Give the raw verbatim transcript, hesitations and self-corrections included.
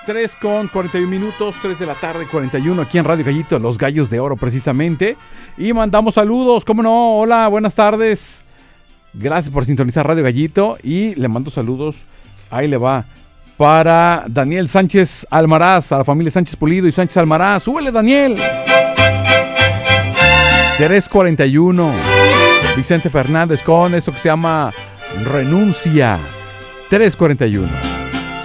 tres con cuarenta y un minutos, tres de la tarde, cuarenta y uno, aquí en Radio Gallito, Los Gallos de Oro precisamente. Y mandamos saludos, ¿cómo no? Hola, buenas tardes. Gracias por sintonizar Radio Gallito. Y le mando saludos, ahí le va, para Daniel Sánchez Almaraz, a la familia Sánchez Pulido y Sánchez Almaraz. ¡Súbele, Daniel! tres cuarenta y uno. Vicente Fernández con esto que se llama Renuncia. tres cuarenta y uno.